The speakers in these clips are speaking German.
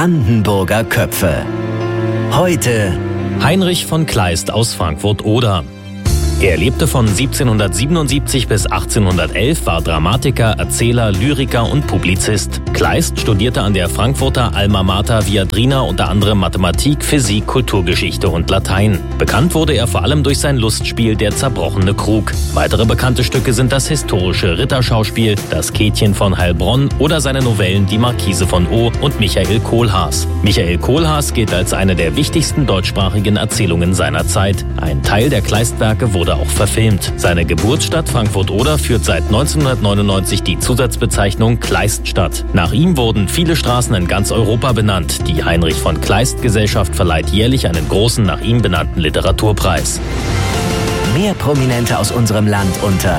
Brandenburger Köpfe. Heute Heinrich von Kleist aus Frankfurt-Oder. Er lebte von 1777 bis 1811, war Dramatiker, Erzähler, Lyriker und Publizist. Kleist studierte an der Frankfurter Alma Mater Viadrina unter anderem Mathematik, Physik, Kulturgeschichte und Latein. Bekannt wurde er vor allem durch sein Lustspiel Der zerbrochene Krug. Weitere bekannte Stücke sind das historische Ritterschauspiel, Das Käthchen von Heilbronn oder seine Novellen Die Marquise von O und Michael Kohlhaas. Michael Kohlhaas gilt als eine der wichtigsten deutschsprachigen Erzählungen seiner Zeit. Ein Teil der Kleistwerke wurde auch verfilmt. Seine Geburtsstadt Frankfurt-Oder führt seit 1999 die Zusatzbezeichnung Kleiststadt. Nach ihm wurden viele Straßen in ganz Europa benannt. Die Heinrich von Kleist Gesellschaft verleiht jährlich einen großen nach ihm benannten Literaturpreis. mehr Prominente aus unserem Land unter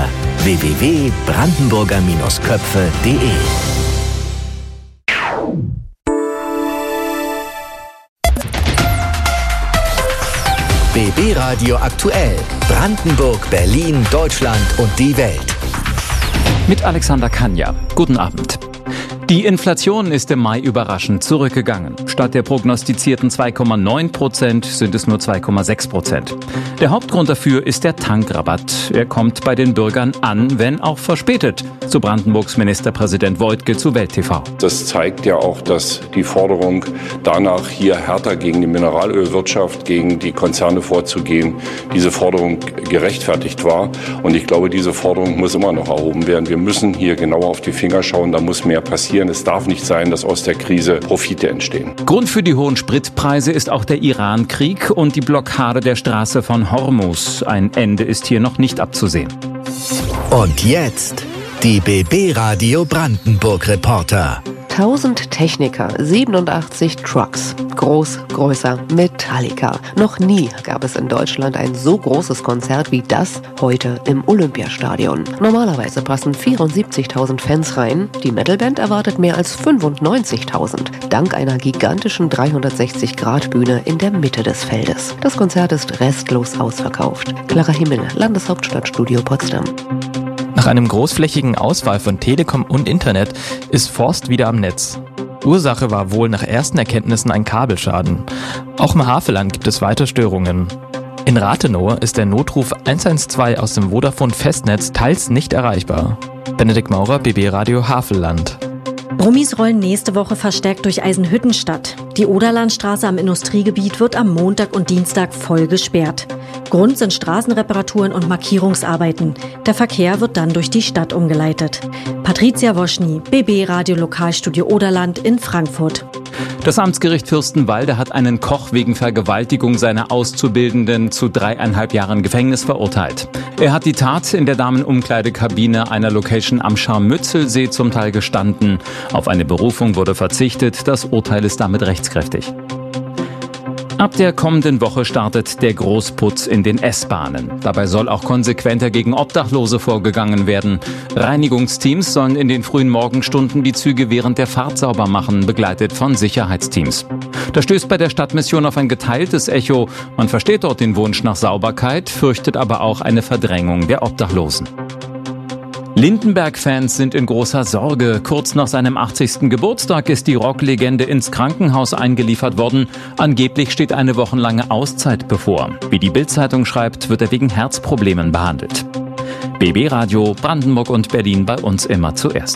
www.brandenburger-köpfe.de. BB Radio aktuell. Brandenburg, Berlin, Deutschland und die Welt. Mit Alexander Kanja. Guten Abend. Die Inflation ist im Mai überraschend zurückgegangen. Statt der prognostizierten 2,9% sind es nur 2,6%. Der Hauptgrund dafür ist der Tankrabatt. Er kommt bei den Bürgern an, wenn auch verspätet, so Brandenburgs Ministerpräsident Woidke zu Welt TV. Das zeigt ja auch, dass die Forderung danach, hier härter gegen die Mineralölwirtschaft, gegen die Konzerne vorzugehen, diese Forderung gerechtfertigt war. Und ich glaube, diese Forderung muss immer noch erhoben werden. Wir müssen hier genauer auf die Finger schauen, da muss mehr passieren. Es darf nicht sein, dass aus der Krise Profite entstehen. Grund für die hohen Spritpreise ist auch der Iran-Krieg und die Blockade der Straße von Hormuz. Ein Ende ist hier noch nicht abzusehen. Und jetzt die BB Radio Brandenburg Reporter. 1000 Techniker, 87 Trucks. Groß, größer, Metallica. Noch nie gab es in Deutschland ein so großes Konzert wie das heute im Olympiastadion. Normalerweise passen 74.000 Fans rein. Die Metalband erwartet mehr als 95.000, dank einer gigantischen 360-Grad-Bühne in der Mitte des Feldes. Das Konzert ist restlos ausverkauft. Clara Himmel, Landeshauptstadtstudio Potsdam. Nach einem großflächigen Ausfall von Telekom und Internet ist Forst wieder am Netz. Ursache war wohl nach ersten Erkenntnissen ein Kabelschaden. Auch im Havelland gibt es weiter Störungen. In Rathenow ist der Notruf 112 aus dem Vodafone Festnetz teils nicht erreichbar. Benedikt Maurer, BB Radio Havelland. Brummis rollen nächste Woche verstärkt durch Eisenhüttenstadt. Die Oderlandstraße am Industriegebiet wird am Montag und Dienstag voll gesperrt. Grund sind Straßenreparaturen und Markierungsarbeiten. Der Verkehr wird dann durch die Stadt umgeleitet. Patricia Woschny, BB Radio Lokalstudio Oderland in Frankfurt. Das Amtsgericht Fürstenwalde hat einen Koch wegen Vergewaltigung seiner Auszubildenden zu 3,5 Jahren Gefängnis verurteilt. Er hat die Tat in der Damenumkleidekabine einer Location am Scharmützelsee zum Teil gestanden. Auf eine Berufung wurde verzichtet. Das Urteil ist damit rechtskräftig. Ab der kommenden Woche startet der Großputz in den S-Bahnen. Dabei soll auch konsequenter gegen Obdachlose vorgegangen werden. Reinigungsteams sollen in den frühen Morgenstunden die Züge während der Fahrt sauber machen, begleitet von Sicherheitsteams. Das stößt bei der Stadtmission auf ein geteiltes Echo. Man versteht dort den Wunsch nach Sauberkeit, fürchtet aber auch eine Verdrängung der Obdachlosen. Lindenberg-Fans sind in großer Sorge. Kurz nach seinem 80. Geburtstag ist die Rocklegende ins Krankenhaus eingeliefert worden. Angeblich steht eine wochenlange Auszeit bevor. Wie die Bild-Zeitung schreibt, wird er wegen Herzproblemen behandelt. BB Radio Brandenburg und Berlin bei uns immer zuerst.